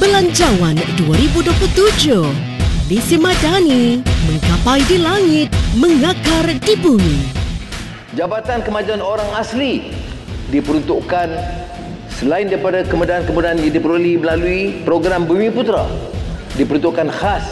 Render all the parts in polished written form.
Belanjawan 2027. Visi Madani menggapai di langit, mengakar di bumi. Jabatan Kemajuan Orang Asli diperuntukkan selain daripada kemudahan-kemudahan yang diperoleh melalui program Bumi Putera, diperuntukkan khas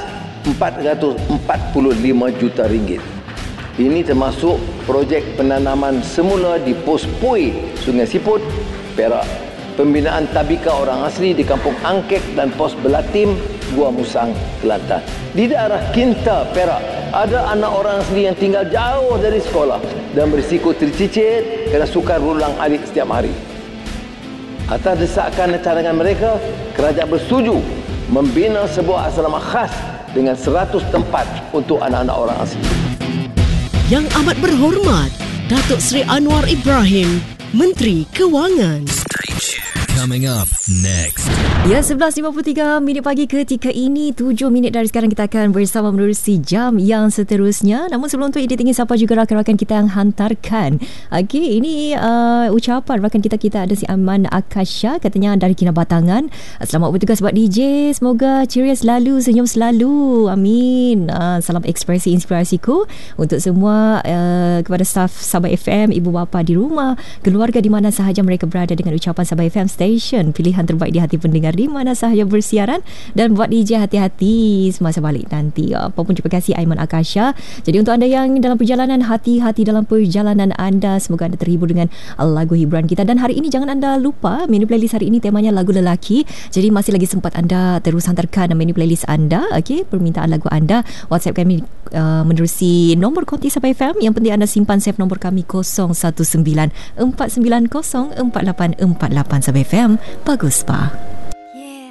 RM445 juta. Ini termasuk projek penanaman semula di pos Pui, Sungai Siput, Perak, pembinaan tabika orang asli di Kampung Angkek dan pos Belatim, Gua Musang, Kelantan. Di daerah Kinta, Perak, ada anak orang asli yang tinggal jauh dari sekolah dan berisiko tercicit kerana sukar berulang-alik setiap hari. Atas desakan dan cadangan mereka, kerajaan bersetuju membina sebuah asrama khas dengan 100 tempat untuk anak-anak orang asli. Yang amat berhormat, Datuk Seri Anwar Ibrahim, Menteri Kewangan. Coming up next. Ya, 11.53 minit pagi ketika ini. 7 minit dari sekarang kita akan bersama menerusi jam yang seterusnya. Namun sebelum tu, kita ingin sapa juga rakan-rakan kita yang hantarkan. Okey, ini ucapan rakan kita ada si Aiman Akasha, katanya dari Kinabatangan. Selamat bertugas buat DJ. Semoga ceria selalu, senyum selalu. Amin. Salam ekspresi inspirasiku untuk semua kepada staf Sabah FM, ibu bapa di rumah, keluarga di mana sahaja mereka berada, dengan ucapan Sabah FM Station, pilihan terbaik di hati pendengar di mana sahaja bersiaran. Dan buat DJ, hati-hati semasa balik nanti. Apapun, terima kasih Aiman Akasha. Jadi untuk anda yang dalam perjalanan, hati-hati dalam perjalanan anda. Semoga anda terhibur dengan lagu hiburan kita. Dan hari ini jangan anda lupa, menu playlist hari ini temanya lagu lelaki. Jadi masih lagi sempat anda terus hantarkan menu playlist anda. Okey, permintaan lagu anda. WhatsApp kami menerusi nombor konti Sabah FM. Yang penting anda simpan save nombor kami 019 490 4848. Sabah FM, bagus pa.